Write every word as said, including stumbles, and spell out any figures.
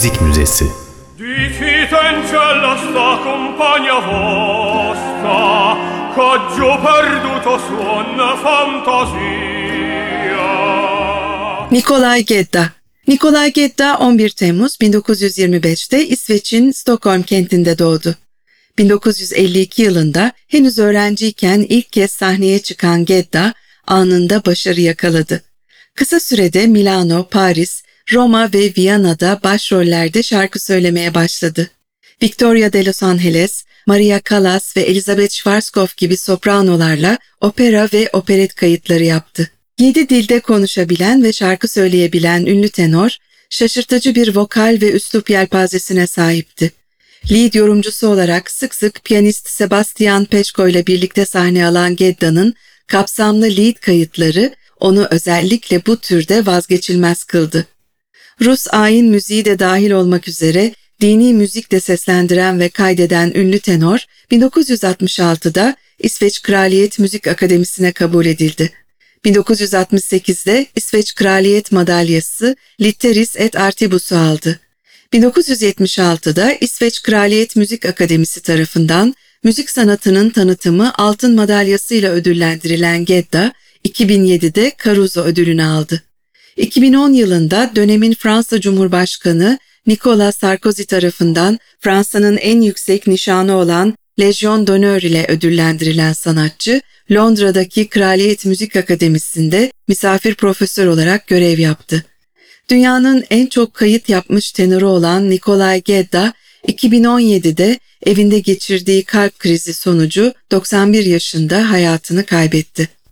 Müzik Müzesi. Dicite in cielo sta compagna vostra, c'ho perduto suon fantasia. Nikolay Gedda. Nikolay Gedda on bir Temmuz bin dokuz yüz yirmi beşte İsveç'in Stockholm kentinde doğdu. bin dokuz yüz elli iki yılında henüz öğrenciyken ilk kez sahneye çıkan Gedda anında başarı yakaladı. Kısa sürede Milano, Paris, Roma ve Viyana'da başrollerde şarkı söylemeye başladı. Victoria de Los Angeles, Maria Callas ve Elizabeth Schwarzkopf gibi sopranolarla opera ve operet kayıtları yaptı. Yedi dilde konuşabilen ve şarkı söyleyebilen ünlü tenor, şaşırtıcı bir vokal ve üslup yelpazesine sahipti. Lead yorumcusu olarak sık sık piyanist Sebastian Peschko ile birlikte sahne alan Gedda'nın kapsamlı lead kayıtları onu özellikle bu türde vazgeçilmez kıldı. Rus ayin müziği de dahil olmak üzere dini müzik de seslendiren ve kaydeden ünlü tenor bin dokuz yüz altmış altıda İsveç Kraliyet Müzik Akademisi'ne kabul edildi. bin dokuz yüz altmış sekizde İsveç Kraliyet Madalyası Litteris et Artibus'u aldı. bin dokuz yüz yetmiş altıda İsveç Kraliyet Müzik Akademisi tarafından müzik sanatının tanıtımı altın madalyasıyla ödüllendirilen Gedda, iki bin yedide Caruso ödülünü aldı. iki bin on yılında dönemin Fransa Cumhurbaşkanı Nicolas Sarkozy tarafından Fransa'nın en yüksek nişanı olan Légion d'honneur ile ödüllendirilen sanatçı, Londra'daki Kraliyet Müzik Akademisi'nde misafir profesör olarak görev yaptı. Dünyanın en çok kayıt yapmış tenoru olan Nikolay Gedda, iki bin on yedide evinde geçirdiği kalp krizi sonucu doksan bir yaşında hayatını kaybetti.